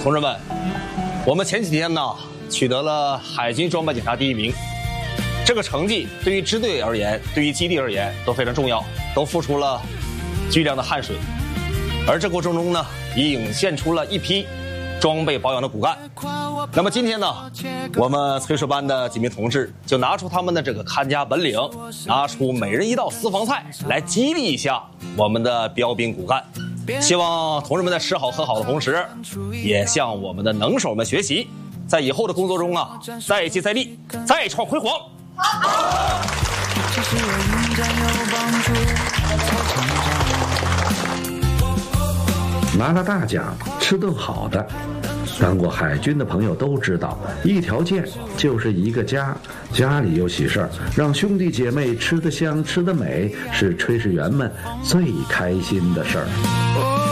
同志们，我们前几天呢取得了海军装备检查第1名，这个成绩对于支队而言，对于基地而言都非常重要，都付出了巨量的汗水。而这过程中呢，也涌现出了一批装备保养的骨干。那么今天呢，我们炊事班的几名同志就拿出他们的这个看家本领，拿出每人一道私房菜来激励一下我们的标兵骨干。希望同志们在吃好喝好的同时，也向我们的能手们学习，在以后的工作中啊，再接再厉，再创辉煌。 拿了大奖，吃顿好的。当过海军的朋友都知道，一条舰就是一个家，家里有喜事儿，让兄弟姐妹吃得香吃得美，是炊事员们最开心的事儿。